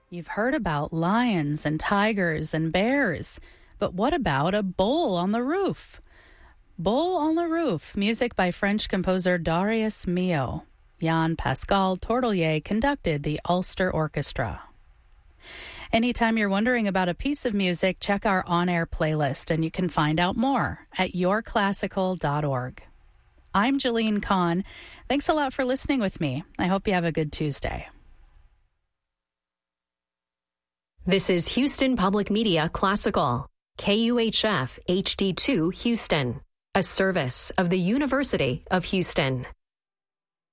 You've heard about lions and tigers and bears, but what about a bull on the roof? Bull on the Roof, music by French composer Darius Milhaud. Jean-Pascal Tortelier conducted the Ulster Orchestra. Anytime you're wondering about a piece of music, check our on-air playlist, and you can find out more at yourclassical.org. I'm Jeline Kahn. Thanks a lot for listening with me. I hope you have a good Tuesday. This is Houston Public Media Classical, KUHF HD2 Houston, a service of the University of Houston.